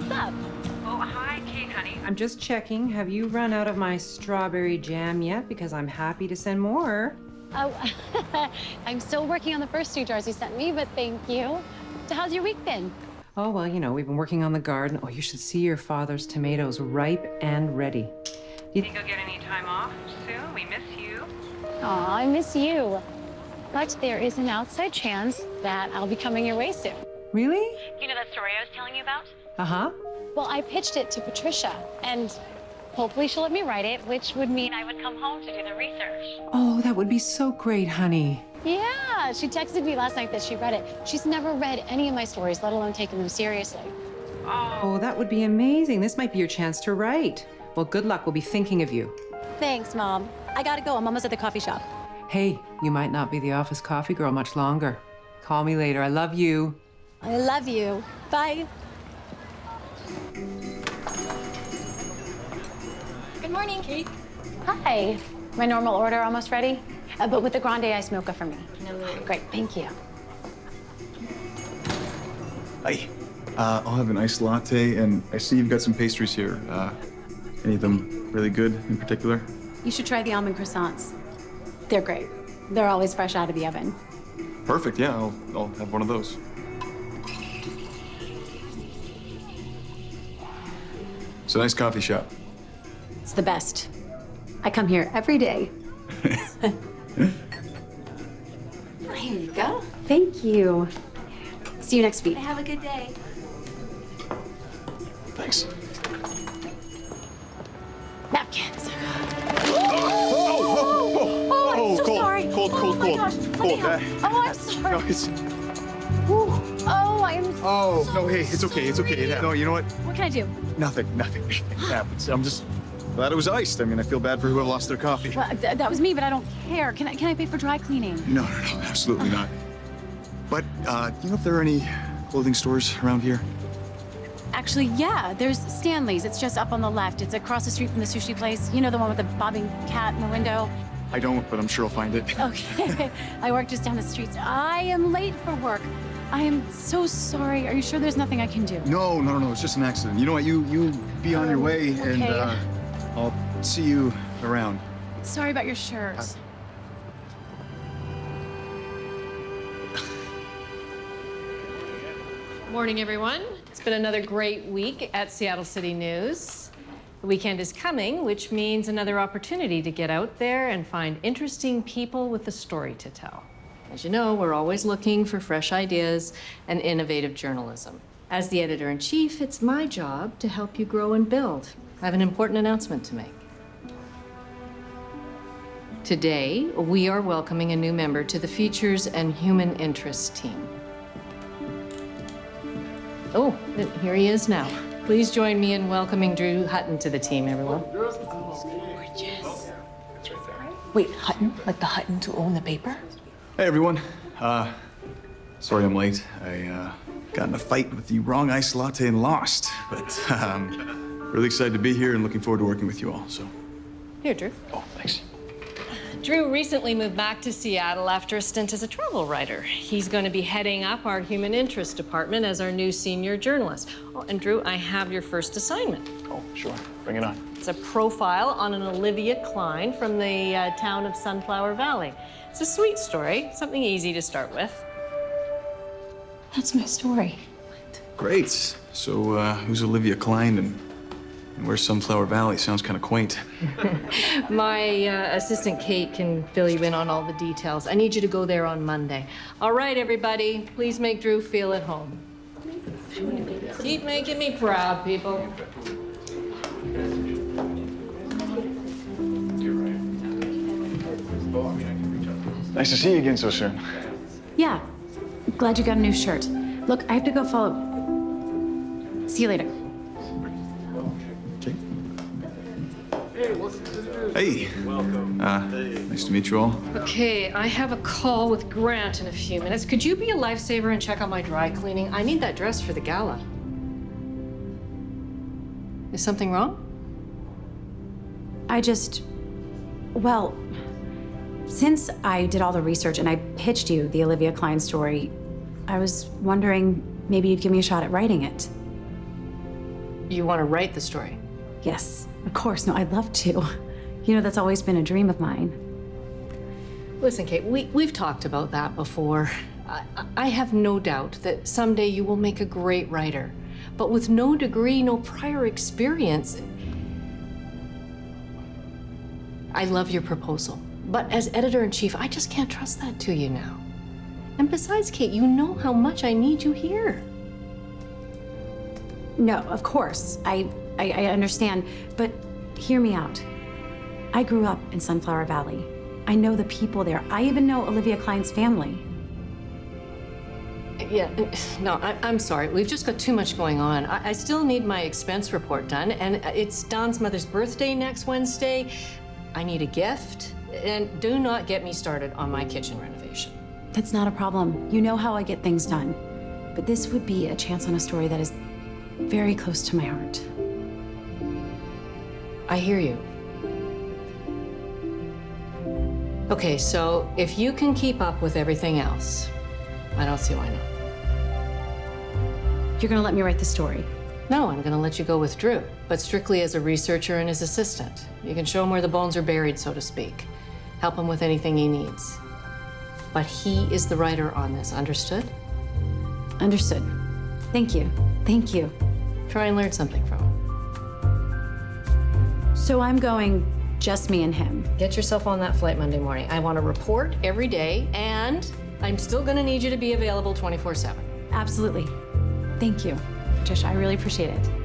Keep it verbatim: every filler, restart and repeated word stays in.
What's up? Oh, hi, Kate, honey. I'm just checking. Have you run out of my strawberry jam yet? Because I'm happy to send more. Oh, I'm still working on the first two jars you sent me, but thank you. So how's your week been? Oh, well, you know, we've been working on the garden. Oh, you should see your father's tomatoes ripe and ready. You think you'll get any time off soon? We miss you. Aw, I miss you. But there is an outside chance that I'll be coming your way soon. Really? You know that story I was telling you about? Uh-huh. Well, I pitched it to Patricia, and hopefully she'll let me write it, which would mean I would come home to do the research. Oh, that would be so great, honey. Yeah, she texted me last night that she read it. She's never read any of my stories, let alone taken them seriously. Oh, that would be amazing. This might be your chance to write. Well, good luck. We'll be thinking of you. Thanks, Mom. I gotta go. I'm almost at the coffee shop. Hey, you might not be the office coffee girl much longer. Call me later. I love you. I love you. Bye. Good morning, Kate. Hi. My normal order almost ready? Uh, but with the grande ice mocha for me. No, great, thank you. Hi. Uh, I'll have an iced latte, and I see you've got some pastries here. Uh, any of them really good in particular? You should try the almond croissants. They're great. They're always fresh out of the oven. Perfect, yeah, I'll, I'll have one of those. It's a nice coffee shop. It's the best. I come here every day. Here you go. Thank you. See you next week. Have a good day. Thanks. Napkins. Oh, I'm so cold, sorry. cold, cold, Oh my cold. gosh, let me Cold, help. uh, Oh, I'm sorry. No, it's... Ooh. Oh, I am Oh, so no, hey, it's okay, it's okay. It, no, you know what? What can I do? Nothing, nothing. It happens. I'm just glad it was iced. I mean, I feel bad for whoever lost their coffee. Well, th that was me, but I don't care. Can I, can I pay for dry cleaning? No, no, no, absolutely not. But, uh, do you know if there are any clothing stores around here? Actually, yeah, there's Stanley's. It's just up on the left. It's across the street from the sushi place. You know, the one with the bobbing cat in the window? I don't, but I'm sure I'll find it. Okay. I work just down the street. I am late for work. I am so sorry. Are you sure there's nothing I can do? No, no, no, it's just an accident. You know what? You you be on your way, and okay. uh, I'll see you around. Sorry about your shirt. Uh, Morning, everyone. It's been another great week at Seattle City News. The weekend is coming, which means another opportunity to get out there and find interesting people with a story to tell. As you know, we're always looking for fresh ideas and innovative journalism. As the editor-in-chief, it's my job to help you grow and build. I have an important announcement to make. Today, we are welcoming a new member to the Features and Human Interest team. Oh, here he is now. Please join me in welcoming Drew Hutton to the team, everyone. Gorgeous. Wait, Hutton? Like the Huttons who own the paper? Hey, everyone. Uh, sorry I'm late. I uh, got in a fight with the wrong iced latte and lost. But um, really excited to be here and looking forward to working with you all. So, Here, Drew. oh, thanks. Drew recently moved back to Seattle after a stint as a travel writer. He's going to be heading up our Human Interest Department as our new senior journalist. Oh, and Drew, I have your first assignment. Oh, sure. Bring it on. It's a profile on an Olivia Klein from the uh, town of Sunflower Valley. It's a sweet story, something easy to start with. That's my story. Great. So, uh, who's Olivia Klein and, and where's Sunflower Valley? Sounds kind of quaint. My uh, assistant Kate can fill you in on all the details. I need you to go there on Monday. All right, everybody, please make Drew feel at home. Keep making me proud, people. Nice to see you again so soon. Yeah. Glad you got a new shirt. Look, I have to go follow. See you later. Okay. Hey. Welcome. Uh, nice to meet you all. Okay, I have a call with Grant in a few minutes. Could you be a lifesaver and check on my dry cleaning? I need that dress for the gala. Is something wrong? I just, well, since I did all the research and I pitched you the Olivia Klein story, I was wondering maybe you'd give me a shot at writing it. You want to write the story? Yes, of course. No, I'd love to. You know, that's always been a dream of mine. Listen, Kate, we, we've talked about that before. I, I have no doubt that someday you will make a great writer. But with no degree, no prior experience, I love your proposal. But as editor-in-chief, I just can't trust that to you now. And besides, Kate, you know how much I need you here. No, of course. I, I, I understand. But hear me out. I grew up in Sunflower Valley. I know the people there. I even know Olivia Klein's family. Yeah, no, I, I'm sorry. We've just got too much going on. I, I still need my expense report done, and it's Don's mother's birthday next Wednesday. I need a gift, and do not get me started on my kitchen renovation. That's not a problem. You know how I get things done. But this would be a chance on a story that is very close to my heart. I hear you. Okay, so if you can keep up with everything else, I don't see why not. You're gonna let me write the story? No, I'm gonna let you go with Drew, but strictly as a researcher and his assistant. You can show him where the bones are buried, so to speak. Help him with anything he needs. But he is the writer on this, understood? Understood. Thank you. Thank you. Try and learn something from him. So I'm going just me and him. Get yourself on that flight Monday morning. I want a report every day, and I'm still gonna need you to be available twenty-four seven. Absolutely. Thank you, Patricia. I really appreciate it.